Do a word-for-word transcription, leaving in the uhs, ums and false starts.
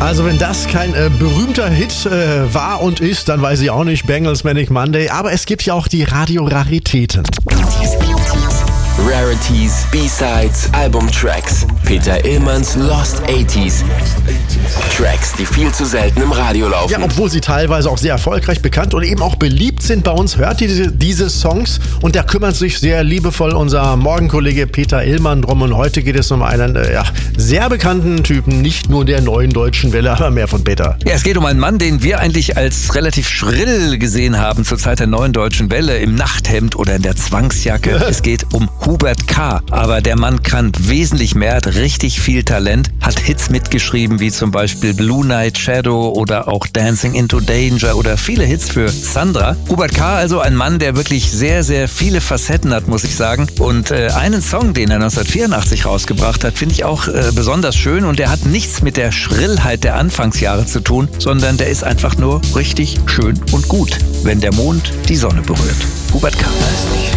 Also wenn das kein äh, berühmter Hit äh, war und ist, dann weiß ich auch nicht, Bangles Manic Monday. Aber es gibt ja auch die Radio-Raritäten. Rarities, B-Sides, Albumtracks. Peter Illmanns Lost achtziger. Tracks, die viel zu selten im Radio laufen. Ja, obwohl sie teilweise auch sehr erfolgreich bekannt und eben auch beliebt sind bei uns, hört ihr diese, diese Songs und da kümmert sich sehr liebevoll unser Morgenkollege Peter Illmann drum. Und heute geht es um einen äh, ja, sehr bekannten Typen, nicht nur der neuen deutschen Welle, aber mehr von Peter. Ja, es geht um einen Mann, den wir eigentlich als relativ schrill gesehen haben zur Zeit der neuen deutschen Welle, im Nachthemd oder in der Zwangsjacke. Es geht um Hubert K. Aber der Mann kann wesentlich mehr, hat richtig viel Talent, hat Hits mitgeschrieben, wie zum Beispiel Blue Night Shadow oder auch Dancing into Danger oder viele Hits für Sandra. Hubert K. also ein Mann, der wirklich sehr, sehr viele Facetten hat, muss ich sagen. Und äh, einen Song, den er neunzehnhundertvierundachtzig rausgebracht hat, finde ich auch äh, besonders schön. Und der hat nichts mit der Schrillheit der Anfangsjahre zu tun, sondern der ist einfach nur richtig schön und gut, wenn der Mond die Sonne berührt. Hubert K.